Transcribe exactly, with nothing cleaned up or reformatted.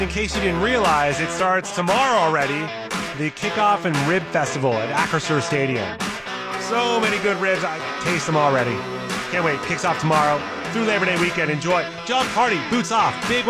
In case you didn't realize, it starts tomorrow already, the Kickoff and Rib Festival at Acrisure Stadium. So many good ribs, I taste them already. Can't wait, kicks off tomorrow through Labor Day weekend. Enjoy. Jog party, boots off, big